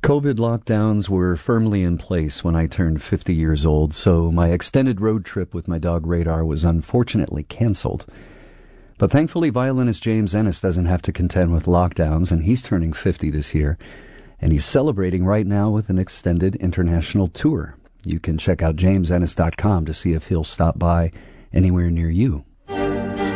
COVID lockdowns were firmly in place when I turned 50 years old, so my extended road trip with my dog Radar was unfortunately canceled. But thankfully, violinist James Ennis doesn't have to contend with lockdowns, and he's turning 50 this year, and he's celebrating right now with an extended international tour. You can check out jamesennis.com to see if he'll stop by anywhere near you.